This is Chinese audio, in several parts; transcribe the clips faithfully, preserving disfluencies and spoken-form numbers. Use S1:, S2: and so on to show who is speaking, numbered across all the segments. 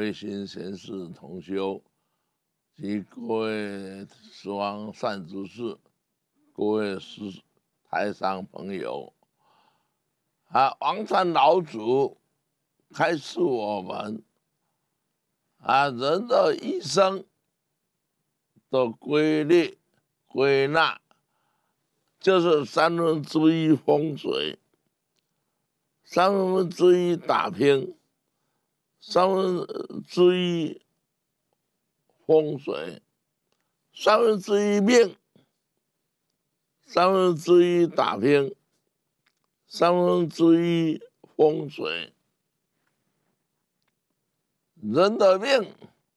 S1: 维新贤士同修及各位十方善知识、各位师台上朋友，啊，王禅老祖开示我们，啊，人的一生的规律归纳，就是三分之一风水，三分之一打拼，三分之一风水，三分之一命，三分之一打拼，三分之一风水。人的命，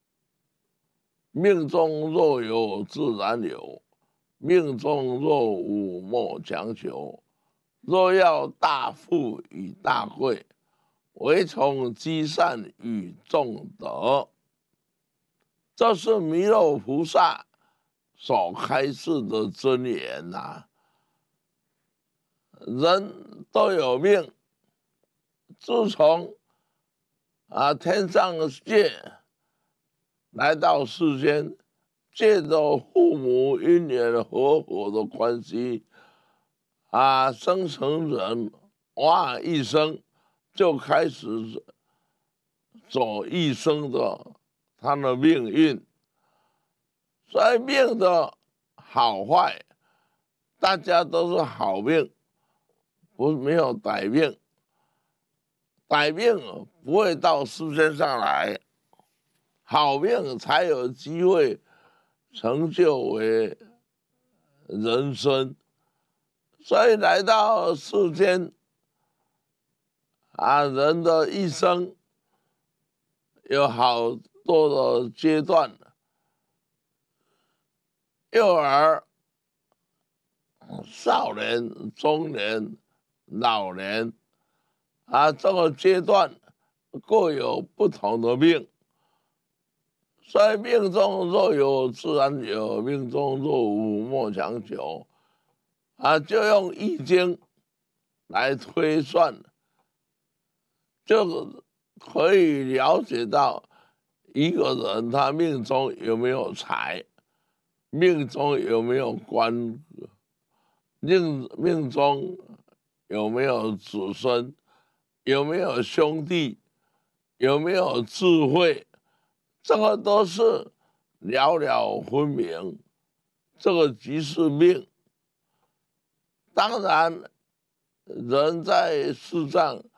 S1: 命中若有自然有，命中若无莫强求。若要大富与大贵，唯从积善与众德。这是弥勒菩萨所开示的真言呐、啊。人都有命，自从啊天上界来到世间，借着父母姻缘和合的关系，啊生成人，哇一生就开始走一生的他的命运。所以命的好坏，大家都是好命，不是没有歹命。歹命不会到世间上来，好命才有机会成就为人生。所以来到世间，啊，人的一生有好多的阶段，幼儿、少年、中年、老年，啊，这个阶段各有不同的命。所以命中若有自然有，命中若无莫强求。啊，就用易经来推算，就可以了解到一个人他命中有没有财，命中有没有官，命命中有没有子孙，有没有兄弟，有没有智慧，这个都是了了分明，这个即是命。当然，人在世上